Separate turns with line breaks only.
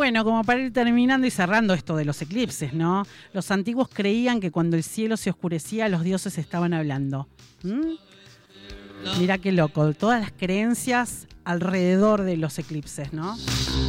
Bueno, como para ir terminando y cerrando esto de los eclipses, ¿no? Los antiguos creían que cuando el cielo se oscurecía, los dioses estaban hablando. Mirá qué loco, todas las creencias alrededor de los eclipses, ¿no?